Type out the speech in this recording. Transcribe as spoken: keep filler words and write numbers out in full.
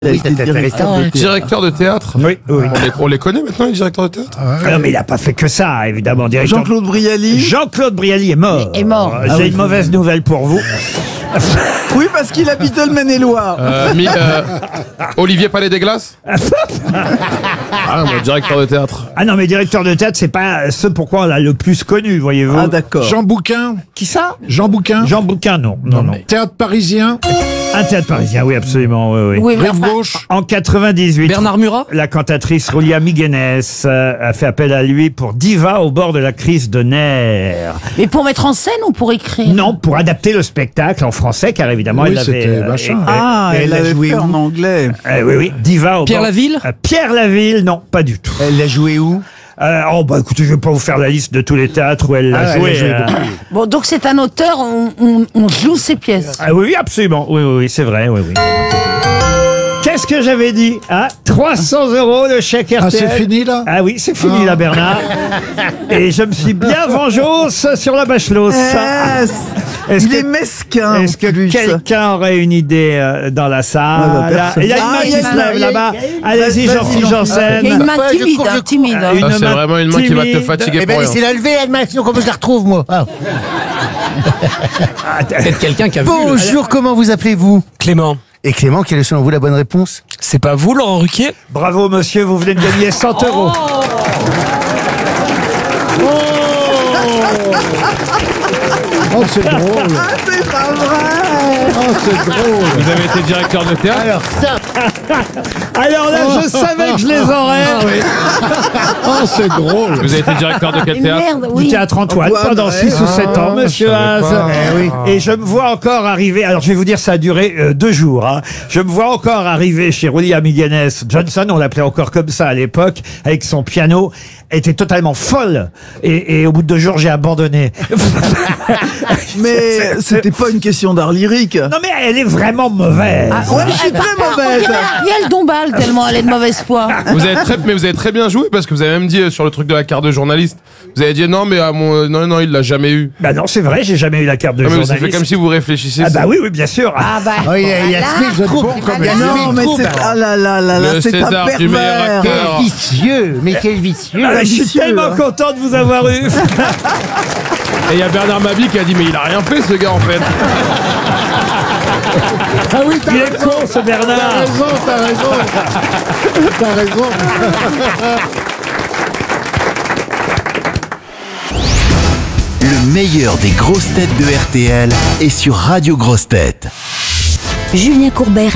Oui, c'est intéressant. Ah, directeur de théâtre. Oui, oui. On les, on les connaît maintenant, les directeurs de théâtre. Ah non, mais il n'a pas fait que ça, évidemment. Directeur... Jean-Claude Brialy. Jean-Claude Brialy est mort. Est mort. Euh, J'ai Ah oui. une mauvaise nouvelle pour vous. Oui, parce qu'il habitait le Maine-et-Loire. Euh, mi- euh, Olivier Palais des Glaces. Ah, moi, directeur de théâtre. Ah non, mais directeur de théâtre, c'est pas ce pourquoi on l'a le plus connu, voyez-vous. Ah, d'accord. Jean Bouquin. Qui ça? Jean Bouquin. Jean Bouquin, non. Non, non. Théâtre parisien. Un théâtre parisien, oui, absolument, oui, oui. Oui, mais Rive enfin, gauche. En quatre-vingt-dix-huit, Bernard Murat. la cantatrice Rulia Miguenes euh, a fait appel à lui pour Diva au bord de la crise de nerfs. mais pour mettre en scène ou pour écrire? Non, pour adapter le spectacle en français, car évidemment, Oui, elle l'avait... c'était machin. euh, Ah, et- et- elle l'a l'avait joué fait où en anglais. Eh oui, oui, Diva au Pierre bord- Laville Euh, Pierre Laville, non, pas du tout. Elle l'a joué où? Euh, oh bah écoutez, je vais pas vous faire la liste de tous les théâtres où elle l'a Ah, elle joué. a joué euh. beaucoup. Bon, donc c'est un auteur, on, on, on joue ses pièces. Ah oui, absolument. Oui, oui, oui, c'est vrai, oui, oui. Qu'est-ce que j'avais dit? Ah, trois cents euros le chèque R T L. Ah, c'est fini, là? Ah oui, c'est fini là, Bernard. Et je me suis bien vengos sur la Bachelos. Eh, Est-ce il que- est mesquin. Est-ce que en plus. quelqu'un aurait une idée euh, dans la salle? Ah, bah, personne. Il y a une Ah, main il y qui a se une main, lève il y a- là-bas. il y a- Allez-y, Vas-y, Jean-Philippe Jean-Philippe. Il y a Janssen. une main Ouais, je timide, cours, je hein, cours. timide. hein. Une Ah, c'est main vraiment une main qui va te timide. fatiguer Eh pour ben, rien. laissez-la lever, elle m'a sinon comment je la retrouve, moi? Ah. Peut-être quelqu'un qui a vu. Bonjour, comment vous appelez-vous? Clément. Et Clément, quelle est selon vous la bonne réponse? C'est pas vous, Laurent Ruquier? Bravo, monsieur, vous venez de gagner cent euros. Oh, c'est drôle. Ah, c'est pas vrai. Oh, c'est drôle. Vous avez été directeur de théâtre. Alors ça, Alors là, je savais que je les aurais. Oh, c'est drôle. Vous avez été directeur de quel Une théâtre? merde, Du oui. théâtre Antoine Antoine, pendant ouais. six ou sept ans, monsieur savais Haas. pas. Eh oui. Et je me vois encore arriver, alors je vais vous dire, ça a duré euh, deux jours, hein. Je me vois encore arriver chez Rulia Miguenes. Johnson, on l'appelait encore comme ça à l'époque, avec son piano, elle était totalement folle. Et, et au bout de deux jours, j'ai abandonné. Mais c'était pas une question d'art lyrique. Non mais elle est vraiment mauvaise. Ah, Ouais, je suis très On mauvaise. dirait Ariel Dombal, tellement elle est de mauvaise foi. Vous avez très, mais vous avez très bien joué parce que vous avez même dit euh, sur le truc de la carte de journaliste. Vous avez dit non, mais à mon, non, non, il l'a jamais eu. Bah non, c'est vrai, j'ai jamais eu la carte de Non, mais vous journaliste. avez fait comme si vous réfléchissiez. Ah bah oui, oui, bien sûr. Ah bah, Oh, il y a, il y a voilà. Smith, vous êtes bon comme Voilà. il y a Non, Smith, mais trouble, c'est. alors. Ah là là là là, Le c'est un César du meilleur pervers. acteur. Quel vicieux, mais quel vicieux. Ah, je suis vicieux, tellement hein. content de vous avoir eu. Et il y a Bernard Mabie qui a dit mais il a rien fait ce gars en fait. Ah oui, t'as Il est raison. con, ce T'as Bernard. raison, t'as raison. T'as raison. Le meilleur des grosses têtes de R T L est sur Radio Grosses Têtes. Julien Courbet